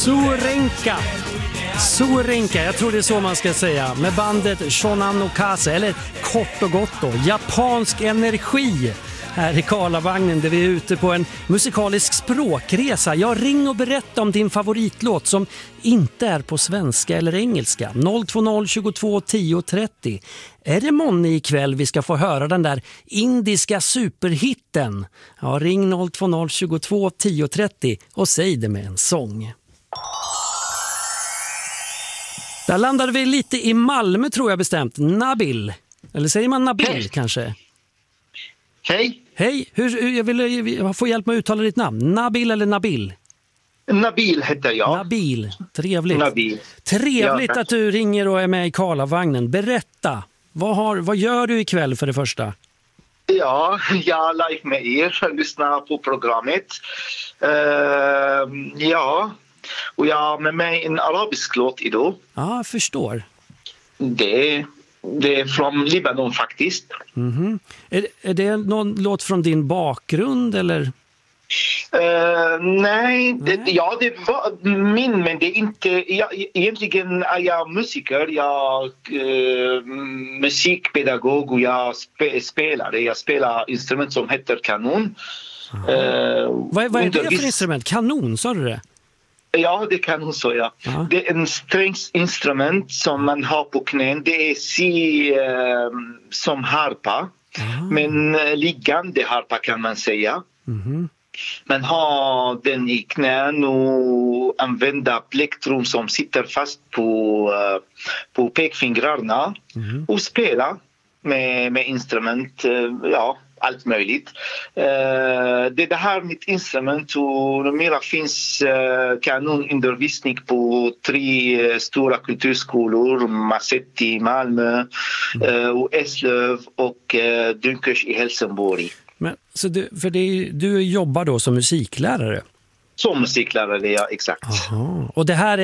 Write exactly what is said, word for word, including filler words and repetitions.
Sorenka. Sorenka, jag tror det är så man ska säga. Med bandet Shonan no Kase, eller kort och gott då, japansk energi. Här i Karlavagnen där vi är ute på en musikalisk språkresa. Jag ring och berätta om din favoritlåt som inte är på svenska eller engelska. noll två noll tjugotvå tio trettio. Är det månne ikväll vi ska få höra den där indiska superhitten? Ja, ring noll två noll tjugotvå tio trettio och säg det med en sång. Där landade vi lite i Malmö tror jag bestämt. Nabil. Eller säger man Nabil Hej. kanske? Hej. Hej, hur, jag vill få hjälp med att uttala ditt namn. Nabil eller Nabil? Nabil heter jag. Nabil, trevligt. Nabil. Trevligt Ja, att du ringer och är med i Karlavagnen. Berätta, vad, har, vad gör du ikväll för det första? Ja, jag är live med er, lyssnar på programmet. Uh, ja, och jag har med mig en arabisk låt idag. Ja, jag förstår. Det Det är från Libanon faktiskt. Mm-hmm. Är, är det någon låt från din bakgrund eller? Uh, nej, det, nej, ja det var min, men det är inte, jag, egentligen är jag musiker, jag uh, musikpedagog och jag spe, spelar, jag spelar instrument som heter kanon. Uh, vad, vad är det för instrument? Kanon, sa du det? Ja, det kan hon säga. Ja. Det är en strängsinstrument som man har på knän. Det är si, eh, som harpa. Ja. Men liggande harpa kan man säga. Mm-hmm. Man har den i knän och använder plektrum som sitter fast på, uh, på pekfingrarna. Mm-hmm. Och spela med, med instrument. Uh, ja. Allt möjligt. Uh, det är det här mitt instrument och numera finns uh, kanonundervisning på tre uh, stora kulturskolor, Massetti i Malmö, uh, och Eslöv och uh, Dunkers i Helsingborg. Men, så du, för det, du jobbar då som musiklärare? Som musiklärare, ja, exakt. Aha. Och det här